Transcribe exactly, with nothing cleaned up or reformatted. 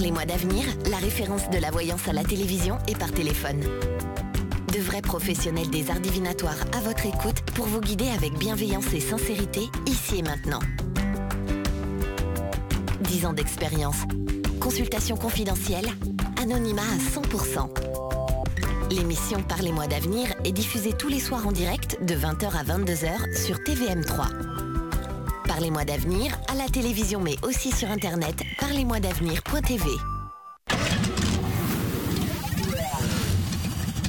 Parlez-moi d'avenir, la référence de la voyance à la télévision et par téléphone. De vrais professionnels des arts divinatoires à votre écoute pour vous guider avec bienveillance et sincérité, ici et maintenant. dix ans d'expérience. Consultation confidentielle. Anonymat à cent pour cent. L'émission Parlez-moi d'avenir est diffusée tous les soirs en direct de vingt heures à vingt-deux heures sur T V M trois. Parlez-moi d'avenir à la télévision mais aussi sur internet parlez moi d'avenir point t v.